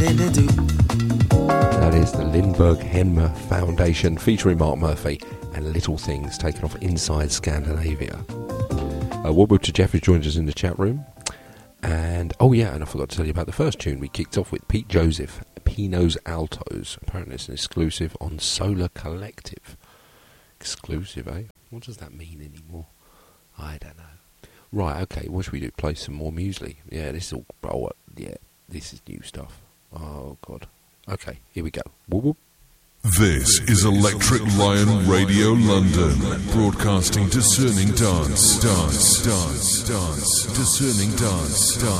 That is the Lindbergh Henmer Foundation featuring Mark Murphy and Little Things taken off Inside Scandinavia. Woodward to Jeff, who joined us in the chat room. And, oh yeah, and I forgot to tell you about the first tune. We kicked off with Pete Joseph, Pino's Altos. Apparently it's an exclusive on Solar Collective. Exclusive, eh? What does that mean anymore? I don't know. Right, okay, what should we do? Play some more muesli. Yeah, this is all... Oh, yeah, this is new stuff. Oh, God. Okay, here we go. Whoop, whoop. This is Electric Lion Radio London, broadcasting discerning dance, discerning dance.